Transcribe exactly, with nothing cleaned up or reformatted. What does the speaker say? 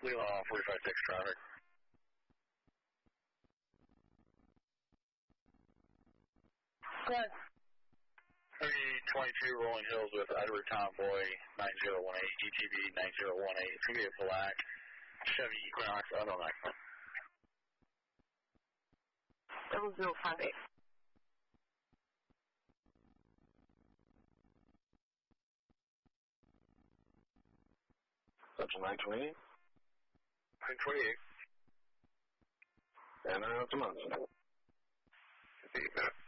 Leland forty-five six traffic. Good. three twenty-two Rolling Hills with Edward Tomboy nine zero one eight, G T B nine zero one eight. It's going to be a black Chevy Equinox automatic. Double zero five eight. Central nine twenty-eight. nine twenty-eight. And uh, come on. eight minutes.